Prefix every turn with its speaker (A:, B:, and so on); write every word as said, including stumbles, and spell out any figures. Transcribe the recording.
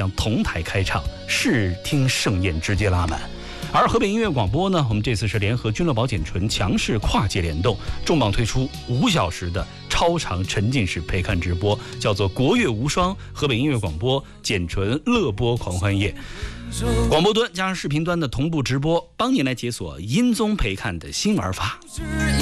A: 将同台开唱，视听盛宴直接拉满。而河北音乐广播呢，我们这次是联合君乐宝简纯强势跨界联动，重磅推出五小时的超长沉浸式陪看直播，叫做国乐无双河北音乐广播简纯乐播狂欢夜。广播端加上视频端的同步直播，帮您来解锁音综陪看的新玩法。